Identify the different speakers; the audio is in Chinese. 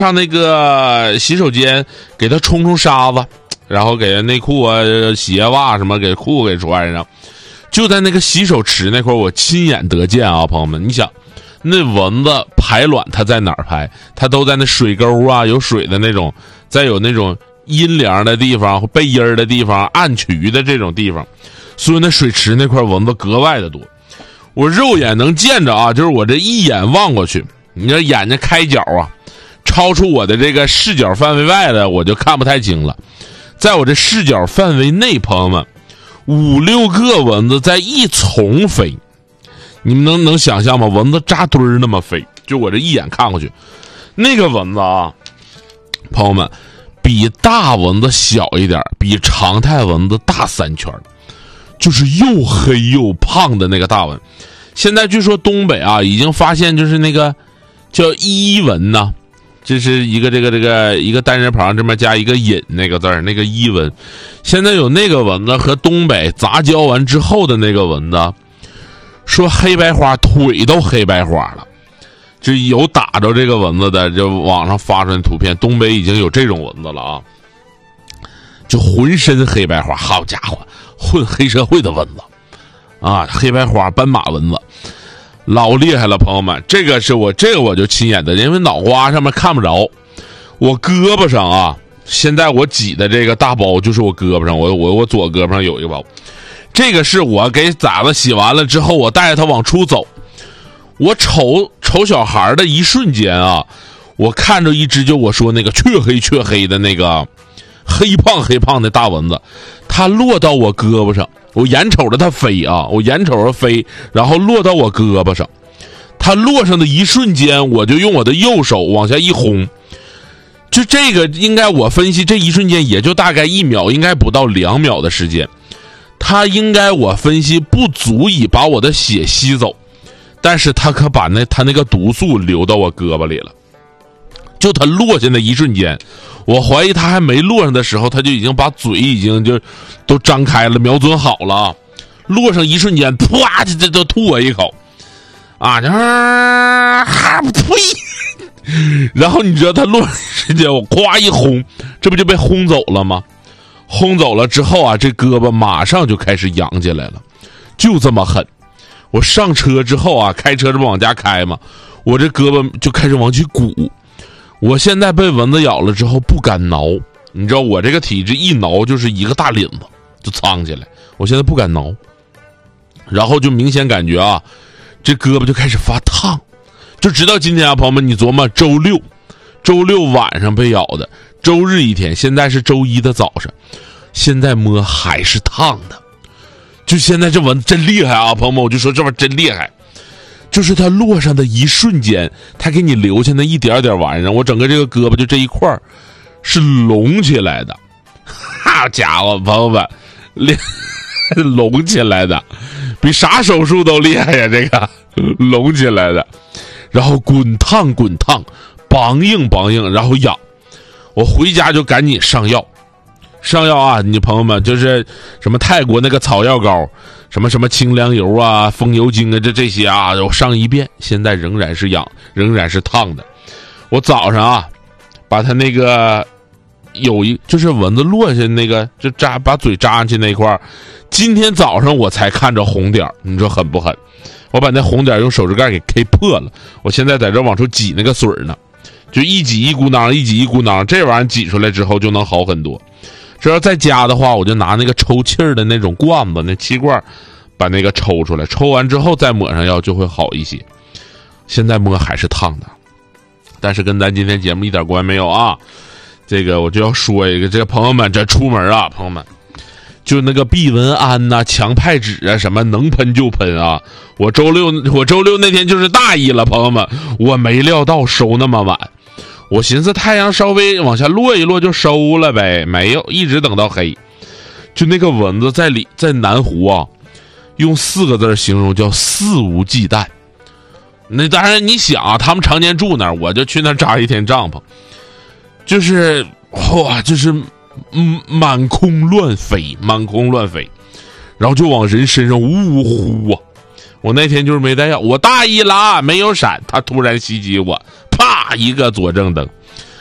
Speaker 1: 上那个洗手间给它冲冲沙子，然后给内裤啊、鞋袜什么给裤给穿上。就在那个洗手池那块，我亲眼得见啊，朋友们，你想，那蚊子排卵它在哪儿排？它都在那水沟啊，有水的那种，再有那种阴凉的地方、背阴儿的地方、暗渠的这种地方，所以那水池那块蚊子格外的多。我肉眼能见着啊，就是我这一眼望过去，你这眼睛开角啊，超出我的这个视角范围外的我就看不太清了。在我这视角范围内，朋友们，5、6个蚊子在一丛飞，你们能想象吗？蚊子扎堆儿那么飞，就我这一眼看过去，那个蚊子啊，朋友们，比大蚊子小一点，比常态蚊子大3圈，就是又黑又胖的那个大蚊。现在据说东北啊已经发现，就是那个叫伊蚊呐，这是一个一个单人旁这边加一个引那个字儿，那个伊蚊。现在有那个蚊子和东北杂交完之后的那个蚊子，说黑白花，腿都黑白花了。这有打着这个蚊子的，就网上发出来的图片，东北已经有这种蚊子了啊，就浑身黑白花，好家伙，混黑社会的蚊子啊，黑白花斑马蚊子。老厉害了，朋友们，这个我就亲眼的，因为脑瓜上面看不着，我胳膊上啊，现在我挤的这个大包就是我胳膊上，我左胳膊上有一个包，这个是我给崽子洗完了之后，我带着他往出走，我瞅小孩的一瞬间啊，我看着一只就我说那个黢黑的那个黑胖的大蚊子，它落到我胳膊上。我眼瞅着它飞啊，然后落到我胳膊上，它落上的一瞬间，我就用我的右手往下一轰，就这个应该我分析这一瞬间也就大概1秒，应该不到2秒的时间，它应该我分析不足以把我的血吸走，但是它可把它那个毒素流到我胳膊里了。就它落下的一瞬间，我怀疑它还没落上的时候，它就已经把嘴已经就都张开了，瞄准好了。落上一瞬间，啪就吐我一口，啊，呸！然后你知道它落上一瞬间，我咵一轰，这不就被轰走了吗？轰走了之后啊，这胳膊马上就开始痒起来了，就这么狠。我上车之后啊，开车这不往家开吗？我这胳膊就开始往起鼓。我现在被蚊子咬了之后不敢挠，你知道我这个体质一挠就是一个大领子就苍起来，我现在不敢挠，然后就明显感觉啊，这胳膊就开始发烫，就直到今天啊，朋友们，你琢磨周六晚上被咬的，周日一天，现在是周一的早上，现在摸还是烫的，就现在这蚊子真厉害啊，朋友们，我就说这玩意真厉害。就是它落上的一瞬间，它给你留下那一点点玩意儿，我整个这个胳膊就这一块是隆起来的，好家伙，朋友们，隆起来的，比啥手术都厉害呀！这个隆起来的，然后滚烫，梆硬，然后痒。我回家就赶紧上药啊！你朋友们就是什么泰国那个草药膏。什么清凉油啊、风油精啊，这些啊，我上一遍，现在仍然是痒，仍然是烫的。我早上啊，把它那个就是蚊子落下那个，就把嘴扎上去那块儿，今天早上我才看着红点，你说狠不狠？我把那红点用手指盖给 K 破了，我现在在这往出挤那个水呢，就一挤一股囊，这玩意儿挤出来之后就能好很多。这要在家的话，我就拿那个抽气儿的那种罐子，那气罐，把那个抽出来，抽完之后再抹上药就会好一些。现在摸还是烫的，但是跟咱今天节目一点关系没有啊。这个我就要说一个，这个朋友们这出门啊，朋友们，就那个避蚊胺呐、强派酯啊，什么能喷就喷啊。我周六那天就是大意了，朋友们，我没料到收那么晚。我寻思太阳稍微往下落一落就收了呗，没有，一直等到黑。就那个蚊子在南湖啊，用4个字形容叫肆无忌惮。那当然你想啊，他们常年住那儿，我就去那儿扎一天帐篷，就是哇，就是满空乱飞，然后就往人身上呜呼啊！我那天就是没带药，我大意了，没有闪，他突然袭击我，啪一个左正灯，